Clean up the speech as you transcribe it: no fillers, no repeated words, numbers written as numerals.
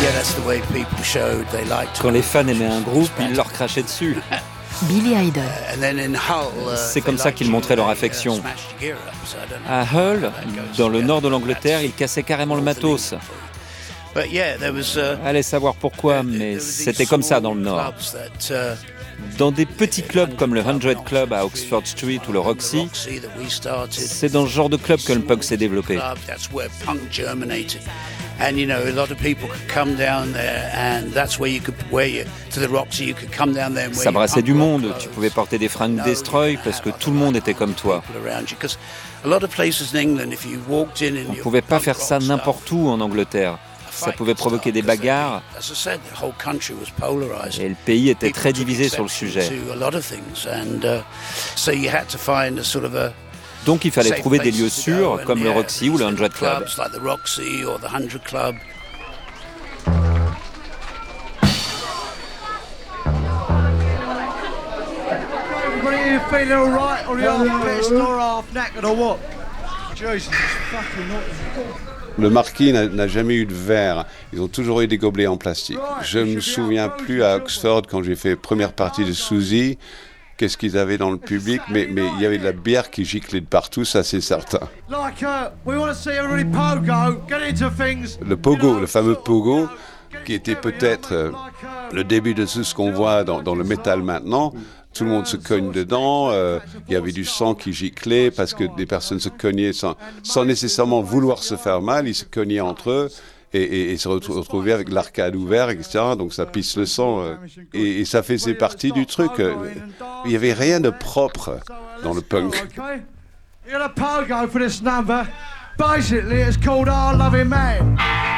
Quand les fans aimaient un groupe, ils leur crachaient dessus. Billy Idol. C'est comme ça qu'ils montraient leur affection. À Hull, dans le nord de l'Angleterre, ils cassaient carrément le matos. Allez savoir pourquoi, mais c'était comme ça dans le nord. Dans des petits clubs comme le 100 Club à Oxford Street ou le Roxy, c'est dans ce genre de club que le punk s'est développé. And you know, a lot of people could come down there, and that's where you could, to the Roxy, you could come down there. Ça brassait du monde. Tu pouvais porter des fringues Destroy parce que tout le monde était comme toi. On ne pouvait pas faire ça n'importe où en Angleterre. Ça pouvait provoquer des bagarres. Et le pays était très divisé sur le sujet. Donc il fallait trouver des lieux sûrs, comme le Roxy ou le 100 Club. Le Marquis n'a jamais eu de verre. Ils ont toujours eu des gobelets en plastique. Je ne me souviens plus à Oxford, quand j'ai fait première partie de Susie, qu'est-ce qu'ils avaient dans le public, mais il y avait de la bière qui giclait de partout, ça c'est certain. Le pogo, le fameux pogo, qui était peut-être le début de tout ce qu'on voit dans le métal maintenant. Tout le monde se cogne dedans, il y avait du sang qui giclait parce que des personnes se cognaient sans nécessairement vouloir se faire mal, ils se cognaient entre eux. Et se retrouver avec l'arcade ouvert, etc. Donc ça pisse le sang. Et ça faisait partie du truc. Il n'y avait rien de propre dans le punk. You got a pogo for this number. Basically, it's called Our Loving Man.